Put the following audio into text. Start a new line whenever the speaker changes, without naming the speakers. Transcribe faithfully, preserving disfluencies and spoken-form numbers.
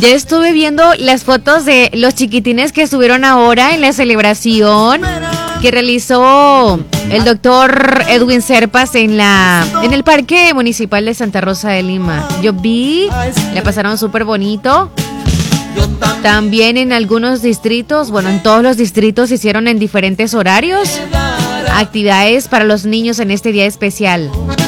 Ya estuve viendo las fotos de los chiquitines que estuvieron ahora en la celebración que realizó el doctor Edwin Serpas en la en el Parque Municipal de Santa Rosa de Lima. Yo vi, la pasaron súper bonito. También en algunos distritos, bueno, en todos los distritos se hicieron en diferentes horarios actividades para los niños en este día especial.